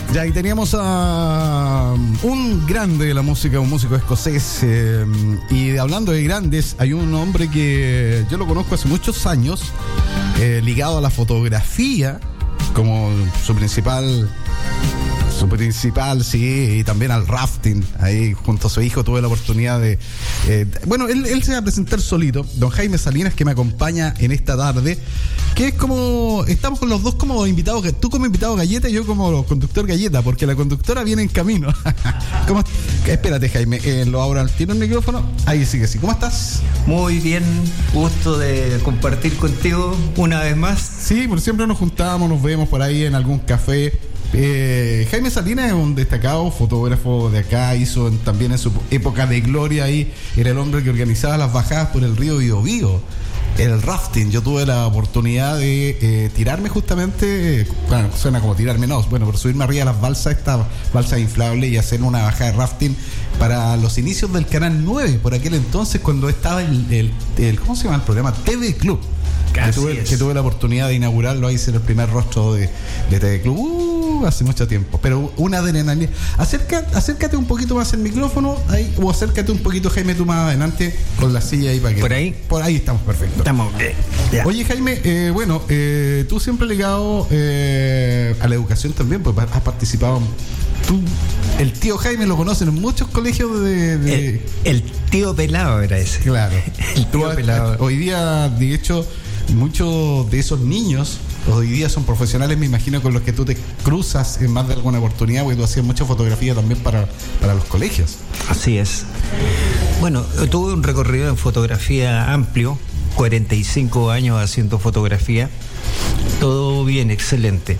Ya, y teníamos a un grande de la música, un músico escocés. Y hablando de grandes, hay un hombre que yo lo conozco hace muchos años, ligado a la fotografía, como su principal, sí, y también al rafting. Ahí junto a su hijo tuve la oportunidad de... bueno, él se va a presentar solito, don Jaime Salinas, que me acompaña en esta tarde, que es como... Estamos con los dos como invitados, tú como invitado galleta y yo como conductor galleta, porque la conductora viene en camino. ¿Cómo? Espérate, Jaime, lo abro al tiro el micrófono. Ahí sí que sí. ¿Cómo estás? Muy bien, gusto de compartir contigo una vez más. Sí, por siempre nos juntamos, nos vemos por ahí en algún café. Jaime Salinas es un destacado fotógrafo de acá, hizo también en su época de gloria ahí, era el hombre que organizaba las bajadas por el río Biobío, el rafting. Yo tuve la oportunidad de tirarme justamente, bueno, suena como tirarme, no, bueno, por subirme arriba de las balsas, esta balsa inflable, y hacer una bajada de rafting para los inicios del Canal 9, por aquel entonces, cuando estaba el ¿cómo se llama el programa? TV Club. Que tuve la oportunidad de inaugurarlo, ahí ser el primer rostro de TV Club, hace mucho tiempo. Pero una adrenalina. Acércate un poquito más el micrófono, ahí, o acércate un poquito, Jaime, tú más adelante, con la silla ahí para que... Por ahí estamos, perfecto. Estamos bien. Ya. Oye, Jaime, bueno, tú siempre ligado a la educación también, pues has participado... Tú, el tío Jaime lo conocen en muchos colegios de... El tío pelado era ese. Claro. El tío pelado. Hoy día, de hecho, muchos de esos niños hoy día son profesionales, me imagino, con los que tú te cruzas en más de alguna oportunidad, porque tú hacías mucha fotografía también para los colegios. Así es. Bueno, tuve un recorrido en fotografía amplio, 45 años haciendo fotografía. Todo bien, excelente.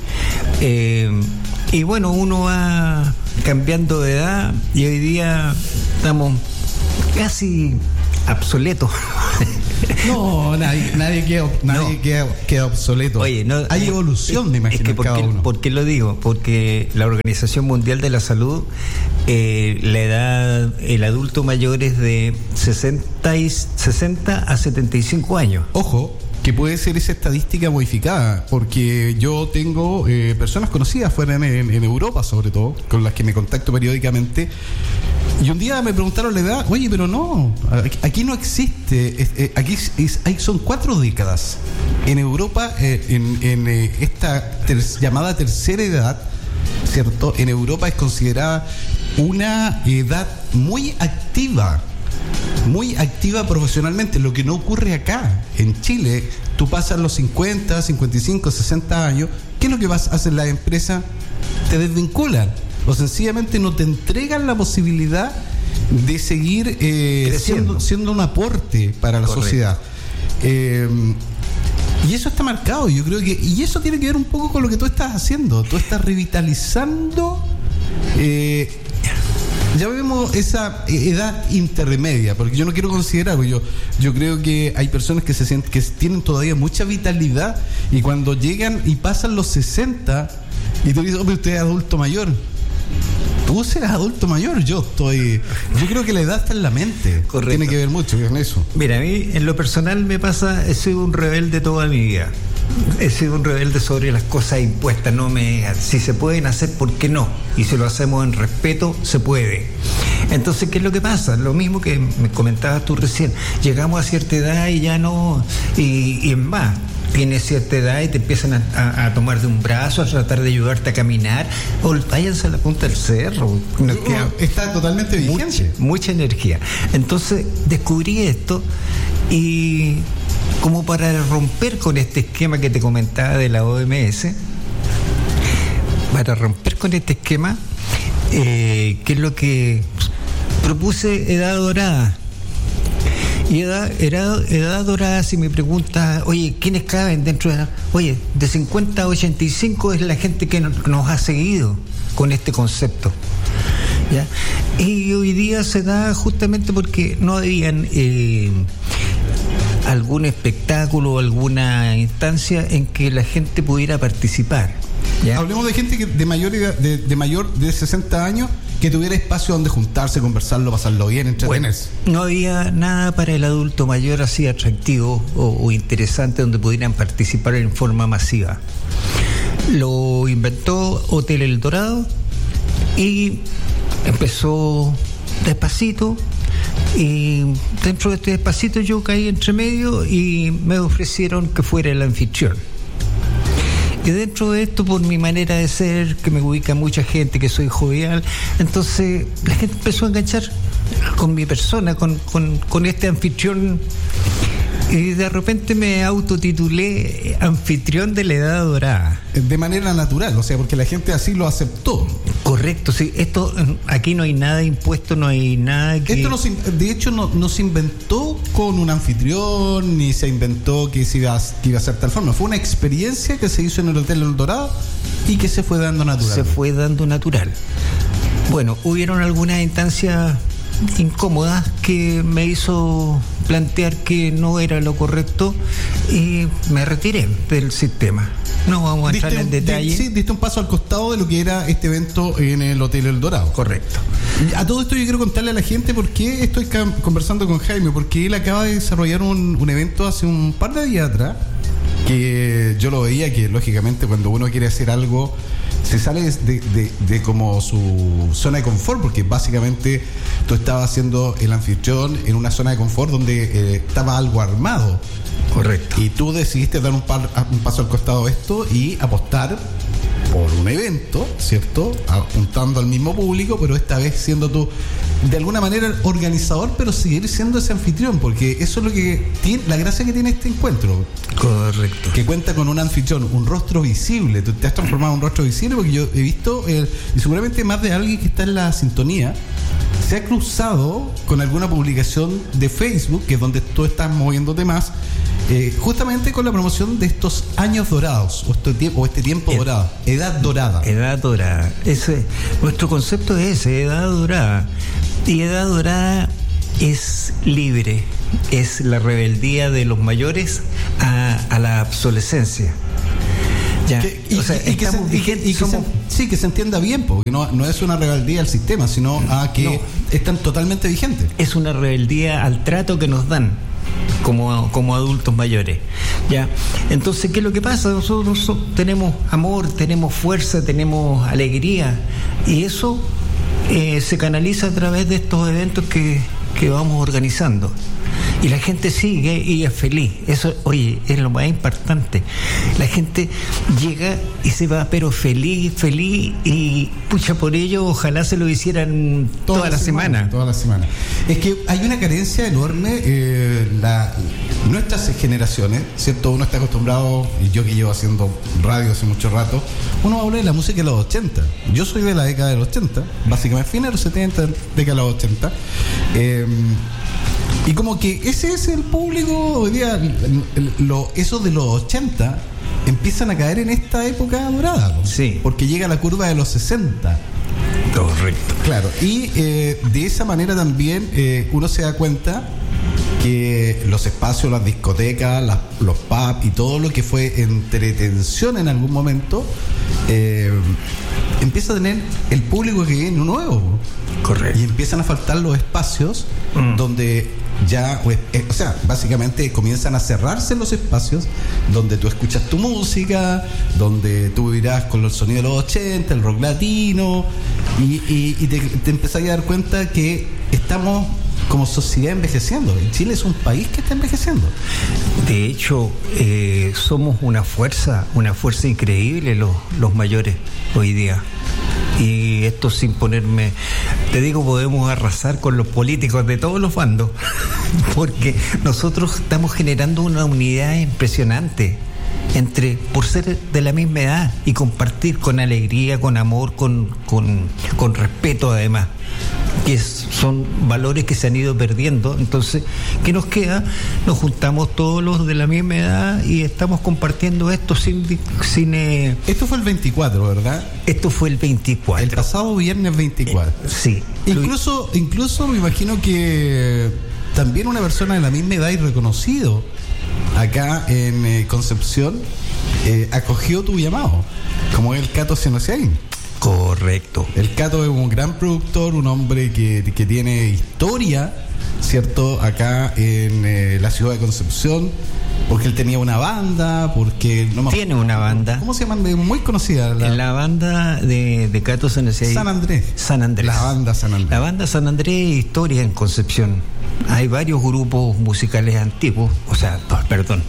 Y bueno, uno va cambiando de edad y hoy día estamos casi obsoletos. No, nadie queda obsoleto. Oye, no, hay evolución, me imagino, cada uno. ¿Por qué lo digo? Porque la Organización Mundial de la Salud, la edad, el adulto mayor es de 60 a 75 años. Ojo, que puede ser esa estadística modificada, porque yo tengo personas conocidas fuera en Europa, sobre todo, con las que me contacto periódicamente, y un día me preguntaron la edad. Oye, pero no, aquí no existe, aquí son 4 décadas. En Europa, en esta llamada tercera edad, ¿cierto? En Europa es considerada una edad muy activa profesionalmente, lo que no ocurre acá. En Chile, tú pasas los 50, 55, 60 años, ¿qué es lo que hacen las empresas? Te desvinculan, o sencillamente no te entregan la posibilidad de seguir siendo un aporte para la sociedad. Y eso está marcado, yo creo que, y eso tiene que ver un poco con lo que tú estás haciendo. Tú estás revitalizando, ya vemos esa edad intermedia, porque yo no quiero considerar, yo creo que hay personas que que tienen todavía mucha vitalidad, y cuando llegan y pasan los 60 y tú dices, usted es adulto mayor. Tú serás adulto mayor, yo creo que la edad está en la mente. Correcto. Tiene que ver mucho con eso. Mira, a mí en lo personal me pasa, he sido un rebelde toda mi vida. He sido un rebelde sobre las cosas impuestas. Si se pueden hacer, ¿por qué no? Y si lo hacemos en respeto, se puede. Entonces, ¿qué es lo que pasa? Lo mismo que me comentabas tú recién. Llegamos a cierta edad y ya no... Y es más, tienes cierta edad y te empiezan a tomar de un brazo, a tratar de ayudarte a caminar. O váyanse a la punta del cerro. Está totalmente vigente. Mucha energía. Entonces, descubrí esto y... como para romper con este esquema que te comentaba de la OMS, para romper con este esquema, ¿qué es lo que propuse? Edad dorada. Y edad dorada, si me preguntas, oye, ¿quiénes caben dentro de la... Oye, de 50 a 85 es la gente que nos ha seguido con este concepto, ¿ya? Y hoy día se da justamente porque no habían... algún espectáculo o alguna instancia en que la gente pudiera participar, ¿ya? Hablemos de gente que de mayor de 60 años, que tuviera espacio donde juntarse, conversarlo, pasarlo bien, entretenerse. Bueno, no había nada para el adulto mayor así atractivo o interesante donde pudieran participar en forma masiva. Lo inventó Hotel El Dorado y empezó despacito. Y dentro de este despacito yo caí entre medio y me ofrecieron que fuera el anfitrión. Y dentro de esto, por mi manera de ser, que me ubica mucha gente, que soy jovial, entonces la gente empezó a enganchar con mi persona, con este anfitrión. Y de repente me autotitulé anfitrión de la Edad Dorada. De manera natural, o sea, porque la gente así lo aceptó. Correcto, sí. Esto, aquí no hay nada impuesto, no hay nada que... Esto de hecho no se inventó con un anfitrión, ni se inventó que iba a ser tal forma. Fue una experiencia que se hizo en el Hotel El Dorado y que se fue dando natural. Se fue dando natural. Bueno, hubieron algunas instancias incómodas que me hizo plantear que no era lo correcto y me retiré del sistema. No vamos a entrar en detalle. Sí, diste un paso al costado de lo que era este evento en el Hotel El Dorado. Correcto. A todo esto yo quiero contarle a la gente por qué estoy conversando con Jaime, porque él acaba de desarrollar un evento hace un par de días atrás, que yo lo veía que lógicamente cuando uno quiere hacer algo se sale de como su zona de confort, porque básicamente tú estabas haciendo el anfitrión en una zona de confort donde estaba algo armado. Correcto. Y tú decidiste dar un paso al costado de esto y apostar por un evento, ¿cierto? Apuntando al mismo público, pero esta vez siendo tú de alguna manera organizador, pero seguir siendo ese anfitrión, porque eso es lo que tiene, la gracia que tiene este encuentro. Correcto. Que cuenta con un anfitrión, un rostro visible. Tú te has transformado en un rostro visible, porque yo he visto, y seguramente más de alguien que está en la sintonía, se ha cruzado con alguna publicación de Facebook, que es donde tú estás moviéndote más, justamente con la promoción de estos años dorados, o este tiempo dorado, edad dorada. Edad dorada. Nuestro concepto es ese, edad dorada. Y edad dorada es libre, es la rebeldía de los mayores a la obsolescencia. Ya. Que se entienda bien, porque no es una rebeldía al sistema, sino a que están totalmente vigentes. Es una rebeldía al trato que nos dan como adultos mayores. ¿Ya? Entonces, ¿qué es lo que pasa? Nosotros tenemos amor, tenemos fuerza, tenemos alegría, y eso se canaliza a través de estos eventos que vamos organizando. Y la gente sigue y es feliz. Eso, oye, es lo más importante. La gente llega y se va, pero feliz, y pucha, por ello, ojalá se lo hicieran toda la semana. Toda la semana. Es que hay una carencia enorme. Nuestras generaciones, ¿cierto? Uno está acostumbrado, y yo que llevo haciendo radio hace mucho rato, uno habla de la música de los 80. Yo soy de la década de los 80, básicamente fines de los 70, década de los 80. Y como que ese es el público hoy día, esos de los 80 empiezan a caer en esta época dorada, ¿no? Sí. Porque llega la curva de los 60. Correcto. Claro, y de esa manera también uno se da cuenta que los espacios, las discotecas, los pubs y todo lo que fue entretención en algún momento empieza a tener el público que viene nuevo. Correcto. Y empiezan a faltar los espacios donde ya, o sea, básicamente comienzan a cerrarse los espacios donde tú escuchas tu música, donde tú vivirás con el sonido de los 80, el rock latino, y te empezás a dar cuenta que estamos como sociedad envejeciendo. Chile es un país que está envejeciendo. De hecho, somos una fuerza increíble los mayores hoy día. Y esto sin ponerme, te digo, podemos arrasar con los políticos de todos los bandos, porque nosotros estamos generando una unidad impresionante por ser de la misma edad y compartir con alegría, con amor, con respeto además, que son valores que se han ido perdiendo. Entonces, ¿qué nos queda? Nos juntamos todos los de la misma edad y estamos compartiendo esto sin Esto fue el 24, ¿verdad? Esto fue el 24. El pasado viernes 24. Sí. Incluso me imagino que también una persona de la misma edad y reconocido acá en Concepción acogió tu llamado, como el Cato Senociaín. Correcto. El Cato es un gran productor, un hombre que tiene historia, ¿cierto? Acá en la ciudad de Concepción, porque él tenía una banda, porque... Tiene una banda. ¿Cómo se llama? Muy conocida. La banda de Cato San Andrés. San Andrés. La banda San Andrés. La banda San Andrés, historia en Concepción. Hay varios grupos musicales antiguos, perdón.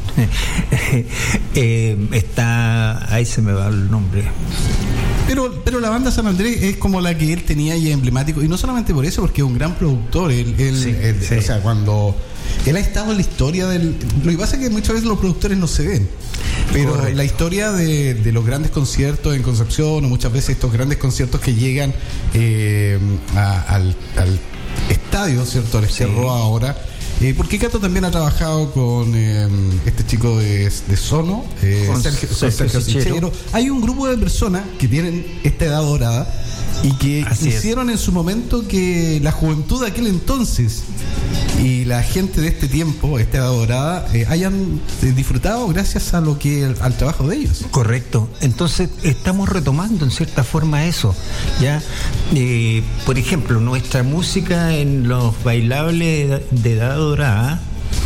Ahí se me va el nombre. Pero la banda San Andrés es como la que él tenía y es emblemático, y no solamente por eso, porque es un gran productor. Sí. O sea, cuando él ha estado en la historia del... Lo que pasa es que muchas veces los productores no se ven, pero correcto, la historia de los grandes conciertos en Concepción, o muchas veces estos grandes conciertos que llegan al estadio, ¿cierto? Al Cerro ahora. Porque Cato también ha trabajado con este chico de Sono, Sergio Sichero. Hay un grupo de personas que tienen esta edad dorada y que hicieron en su momento que la juventud de aquel entonces y la gente de este tiempo, esta edad dorada, hayan disfrutado gracias a al trabajo de ellos. Correcto. Entonces estamos retomando en cierta forma eso. Ya, por ejemplo, nuestra música en los bailables de edad dorada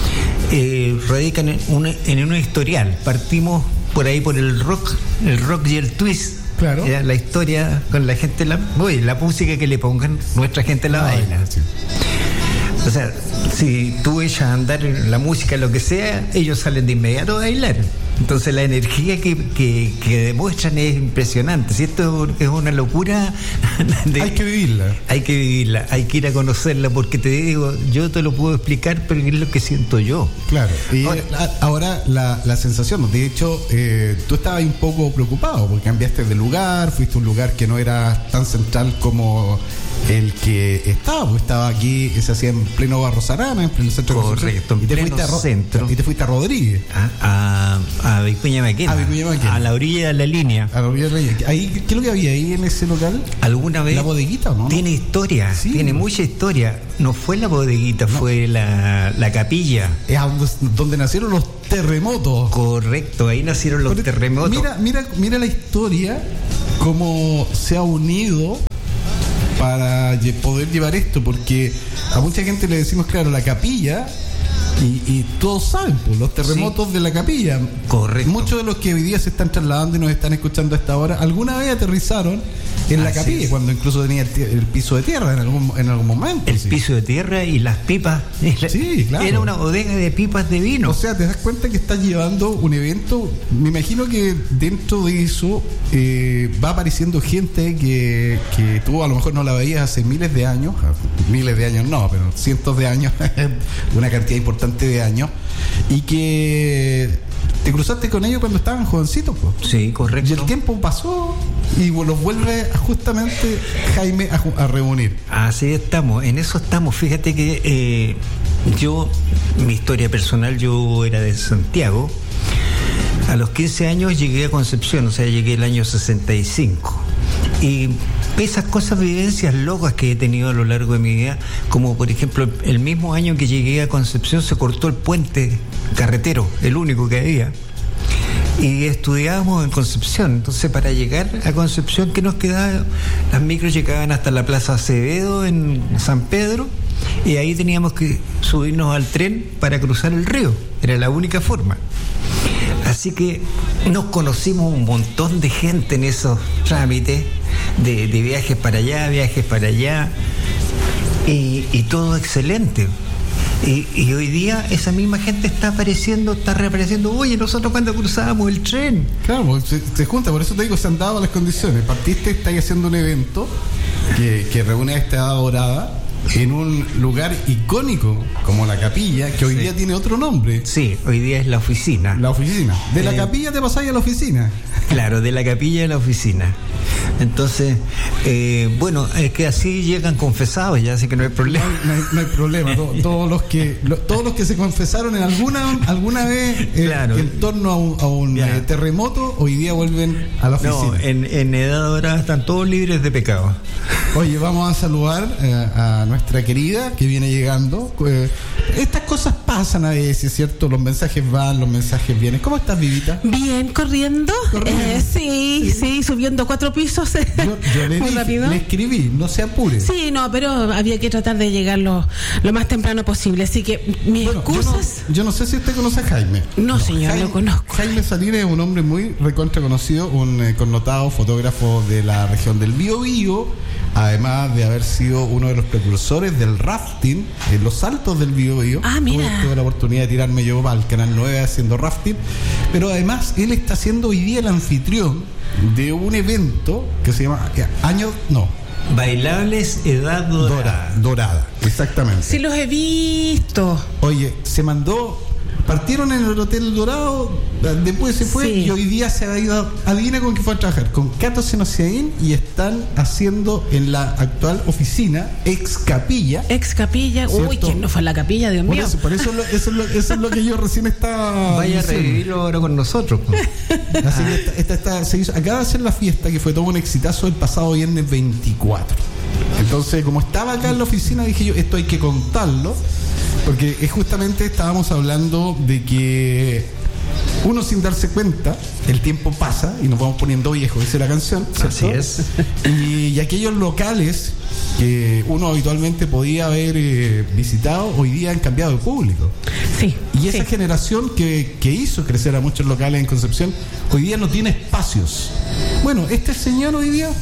radican en un historial. Partimos por ahí por el rock y el twist. Claro. Ya, la historia con la gente, la música que le pongan, nuestra gente la baila. Sí. O sea, si tú echas a andar la música, lo que sea, ellos salen de inmediato a bailar. Entonces la energía que demuestran es impresionante. Si esto es una locura, hay que vivirla. Hay que ir a conocerla, porque te digo, yo te lo puedo explicar, pero es lo que siento yo. Claro. Y ahora la sensación, de hecho, tú estabas un poco preocupado porque cambiaste de lugar, fuiste a un lugar que no era tan central como el que estaba, porque estaba aquí, se hacía en pleno Barros Arana, en pleno centro. Correcto, de Concepción. Y te fuiste a Rodríguez. A Vicuña Maquena. A la orilla de la línea. A la orilla de la línea. Ahí, ¿qué es lo que había ahí en ese local? ¿Alguna vez? ¿La bodeguita o no? Tiene historia, sí, tiene mucha historia. No fue la bodeguita, fue la capilla. Es donde nacieron los terremotos. Correcto, ahí nacieron los terremotos. Mira la historia, cómo se ha unido para poder llevar esto, porque a mucha gente le decimos, claro, la capilla, y todos saben, pues, los terremotos de la capilla. Correcto. Muchos de los que hoy día se están trasladando y nos están escuchando a esta hora, alguna vez aterrizaron en la capilla, cuando incluso tenía el piso de tierra en algún momento. El piso de tierra y las pipas. Sí, claro. Era una bodega de pipas de vino. O sea, te das cuenta que estás llevando un evento. Me imagino que dentro de eso va apareciendo gente que tú a lo mejor no la veías hace miles de años no, pero cientos de años, una cantidad importante de años, y que te cruzaste con ellos cuando estaban jovencitos, pues. Sí, correcto. Y el tiempo pasó y los vuelve justamente, Jaime, a reunir. Así estamos, en eso estamos. Fíjate que mi historia personal, yo era de Santiago. A los 15 años llegué a Concepción, o sea, llegué el año 65. Y esas cosas, vivencias locas que he tenido a lo largo de mi vida, como por ejemplo, el mismo año que llegué a Concepción se cortó el puente carretero, el único que había. Y estudiábamos en Concepción. Entonces, para llegar a Concepción, ¿qué nos quedaba? Las micros llegaban hasta la Plaza Acevedo en San Pedro, y ahí teníamos que subirnos al tren para cruzar el río. Era la única forma. Así que nos conocimos un montón de gente en esos trámites de viajes para allá, y todo excelente. Y hoy día esa misma gente está reapareciendo. Oye, nosotros cuando cruzábamos el tren. Claro, se junta, por eso te digo, se han dado las condiciones. Partiste, estáis haciendo un evento que reúne a esta edad dorada en un lugar icónico como la capilla, que hoy día tiene otro nombre. Sí, hoy día es la oficina. La oficina. De la capilla te pasáis a la oficina. Claro, de la capilla a la oficina. Entonces, bueno, es que así llegan confesados ya, así que no hay problema. No hay problema. Todos los que se confesaron en alguna vez claro, en torno a un terremoto, hoy día vuelven a la oficina. No, en edad ahora están todos libres de pecado. Oye, vamos a saludar a nuestra querida que viene llegando. Estas cosas pasan a veces, ¿cierto? Los mensajes van, los mensajes vienen. ¿Cómo estás, Vivita? Bien, corriendo. Sí, subiendo 4 pisos. Yo muy rápido. Le escribí, no se apure. Sí, no, pero había que tratar de llegar lo más temprano posible. Así que mis excusas. Yo no sé si usted conoce a Jaime. No, señor, Jaime, lo conozco. Jaime Salinas es un hombre muy recontra conocido, un connotado fotógrafo de la región del Biobío, además de haber sido uno de los precursores del rafting en los saltos del Biobío. Ah, mira. Tuve la oportunidad de tirarme yo al Canal 9 haciendo rafting, pero además él está siendo hoy día el anfitrión de un evento que se llama Bailables Edad Dorada, exactamente. Sí, los he visto. Oye, partieron en el Hotel Dorado, después se fue, y hoy día se ha ido, adivina con qué fue a trabajar, con Cato Senociaín, y están haciendo en la actual oficina, ex capilla. Uy, ¿quién no fue a la capilla, Dios mío? Por eso es lo que yo recién estaba Vaya diciendo. a revivirlo ahora con nosotros. Así que se hizo, acaba de hacer la fiesta, que fue todo un exitazo el pasado viernes 24. Entonces, como estaba acá en la oficina, dije yo, esto hay que contarlo, porque justamente estábamos hablando de que uno, sin darse cuenta, el tiempo pasa y nos vamos poniendo viejos, dice la canción, ¿cierto? Así es. Y aquellos locales que uno habitualmente podía haber visitado, hoy día han cambiado de público. Sí. Y esa generación que hizo crecer a muchos locales en Concepción, hoy día no tiene espacios. Bueno, este señor hoy día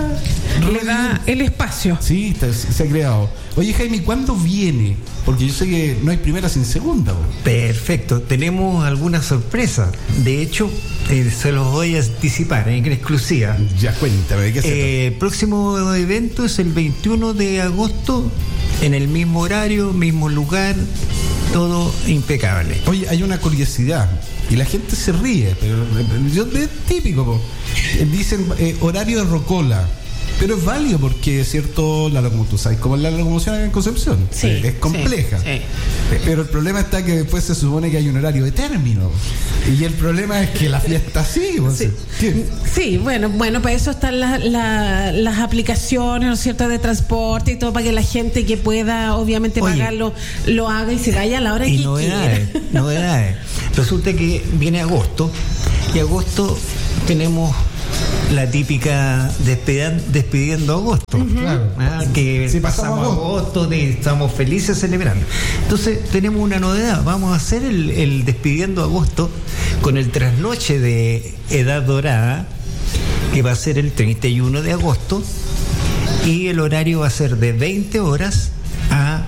le da el espacio. Sí, se ha creado. Oye, Jaime, ¿cuándo viene? Porque yo sé que no hay primera sin segunda. Perfecto, tenemos alguna sorpresa. De hecho, se los voy a anticipar en exclusiva. Ya, cuéntame, ¿de qué se trata? El próximo evento es el 21 de agosto, en el mismo horario, mismo lugar, todo impecable. Oye, hay una curiosidad y la gente se ríe, pero es típico, po. Dicen horario de Rocola, pero es válido porque es cierto, tú sabes cómo es la locomoción en Concepción, es compleja, sí. Pero el problema está que después se supone que hay un horario de término y el problema es que la fiesta sigue. Sí, bueno, para eso están las aplicaciones, ¿no es cierto?, de transporte y todo, para que la gente que pueda obviamente pagarlo lo haga y se vaya a la hora que novedades. Resulta que viene agosto y agosto tenemos la típica despidiendo agosto. Claro. Que si pasamos agosto, estamos felices celebrando. Entonces tenemos una novedad, vamos a hacer el despidiendo agosto con el trasnoche de Edad Dorada, que va a ser el 31 de agosto, y el horario va a ser de 20 horas a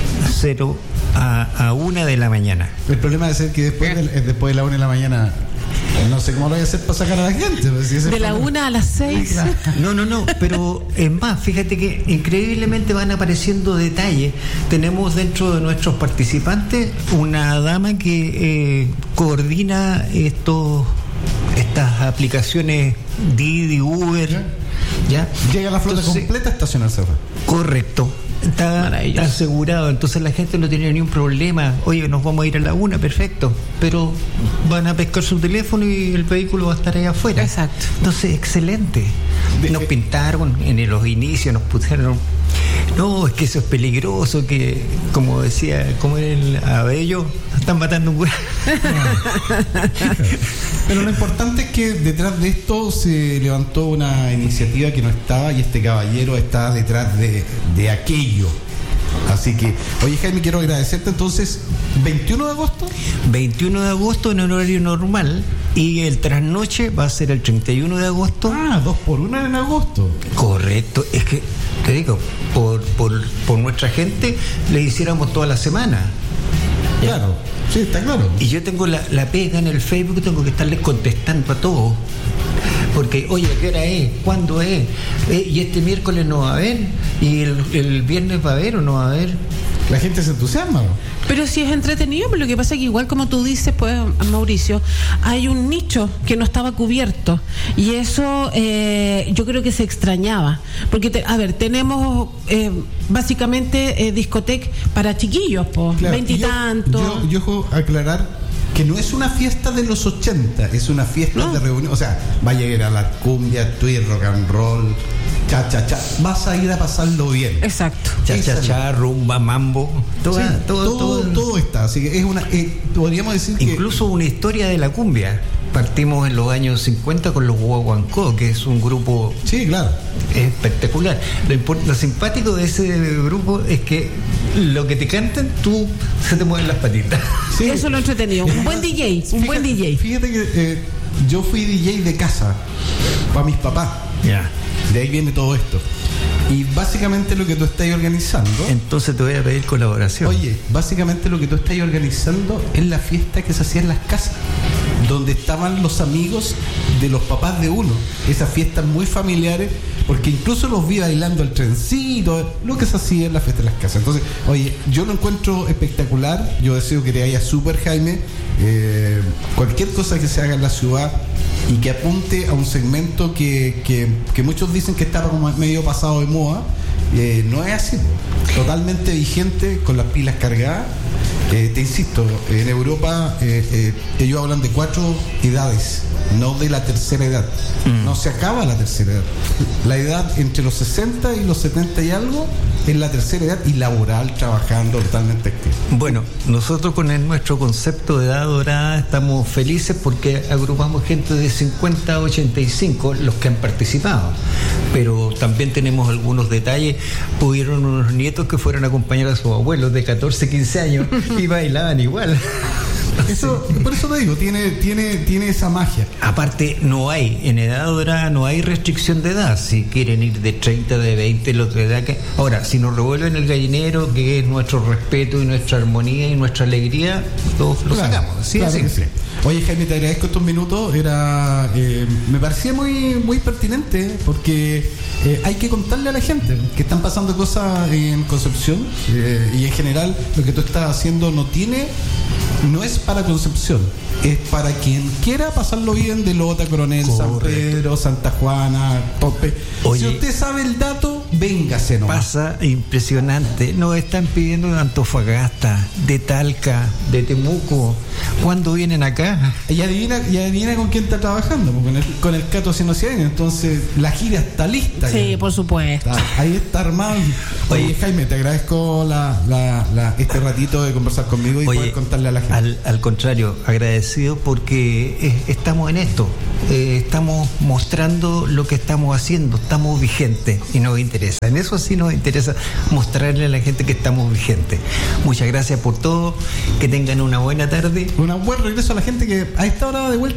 1 de la mañana. El problema es que después de la 1 de la mañana, no sé cómo lo voy a hacer para sacar a la gente. De la 1 a las 6. No, pero es más, fíjate que increíblemente van apareciendo detalles. Tenemos dentro de nuestros participantes una dama que coordina estas aplicaciones Didi, Uber. ¿Ya? Llega la flota completa a estacionarse. Correcto. Está asegurado, entonces la gente no tiene ningún problema. Oye, nos vamos a ir a la 1, perfecto, pero van a pescar su teléfono y el vehículo va a estar allá afuera. Exacto. Entonces, excelente. Nos pintaron en los inicios, nos pusieron, no, es que eso es peligroso, que como decía, como el Abello, están matando un güey. Pero lo importante es que detrás de esto se levantó una iniciativa que no estaba, y este caballero está detrás de aquello. Así que, oye, Jaime, quiero agradecerte. Entonces, 21 de agosto. 21 de agosto en horario normal, y el trasnoche va a ser el 31 de agosto. 2x1 en agosto. Correcto, es que te digo, por nuestra gente le hiciéramos toda la semana. Claro, sí, está claro. Y yo tengo la pega en el Facebook, tengo que estarles contestando a todos. Porque, oye, ¿qué hora es? ¿Cuándo es? ¿Y este miércoles no va a haber? ¿Y el viernes va a haber o no va a haber? La gente se entusiasma. Pero sí es entretenido, pero lo que pasa es que igual como tú dices, pues, Mauricio, hay un nicho que no estaba cubierto, y eso yo creo que se extrañaba, porque tenemos básicamente discoteca para chiquillos, pues, Claro, 20 y tantos. Yo aclarar que no es una fiesta de los 80, es una fiesta de reunión. O sea, vaya a ir a la cumbia, tweet, rock and roll, cha-cha-cha. Vas a ir a pasarlo bien. Exacto. Cha-cha-cha, rumba, mambo. Todo está. Así que es una. Podríamos decir incluso una historia de la cumbia. Partimos en los años 50 con los Guaguancó, que es un grupo, sí, claro, espectacular. Lo simpático de ese grupo es que lo que te cantan, tú se te mueven las patitas. Sí. Eso es lo entretenido. Un buen DJ, buen DJ. Fíjate que yo fui DJ de casa para mis papás. Ya. De ahí viene todo esto. Y básicamente lo que tú estás organizando... Entonces te voy a pedir colaboración. Oye, básicamente lo que tú estás organizando es la fiesta que se hacía en las casas, donde estaban los amigos de los papás de uno. Esas fiestas muy familiares, porque incluso los vi bailando el trencito, lo que se hacía en la fiesta de las casas. Entonces, oye, yo lo encuentro espectacular. Yo deseo que te vaya súper, Jaime. Cualquier cosa que se haga en la ciudad y que apunte a un segmento que muchos dicen que está como medio pasado de moda, no es así, totalmente vigente, con las pilas cargadas. Te insisto, en Europa ellos hablan de 4 edades, no de la tercera edad. No se acaba la tercera edad. La edad entre los 60 y los 70 y algo es la tercera edad, y laboral, trabajando, totalmente activo. Bueno, nosotros con nuestro concepto de edad dorada estamos felices porque agrupamos gente de 50 a 85, los que han participado, pero también tenemos algunos detalles. Hubieron unos nietos que fueron a acompañar a sus abuelos de 14, 15 años y bailaban igual. Eso, por eso te digo, tiene esa magia. Aparte, en edad dorada no hay restricción de edad. Si quieren ir de 30, de 20, lo que da que... Ahora, si nos revuelven el gallinero, que es nuestro respeto y nuestra armonía y nuestra alegría, lo sacamos. ¿Sí? Claro, sí. Oye, Jaime, te agradezco estos minutos. Me parecía muy pertinente, porque hay que contarle a la gente que están pasando cosas en Concepción, y en general lo que tú estás haciendo no es para Concepción, es para quien quiera pasarlo bien de Lota, Coronel, Correcto. San Pedro, Santa Juana, Pope. Oye, si usted sabe el dato, véngase nomás. Pasa impresionante. Nos están pidiendo de Antofagasta, de Talca, de Temuco. ¿Cuándo vienen acá? Y adivina con quién está trabajando, con el Cato Sinociano. Entonces la gira está lista. Sí, ya. Por supuesto. Ahí está armado. Oye, Jaime, te agradezco este ratito de conversar conmigo y poder contarle a la gente. Al contrario, agradecido porque estamos en esto. Estamos mostrando lo que estamos haciendo, estamos vigentes y nos interesa. En eso sí nos interesa mostrarle a la gente que estamos vigentes. Muchas gracias por todo, que tengan una buena tarde. Un buen regreso a la gente que a esta hora de vuelta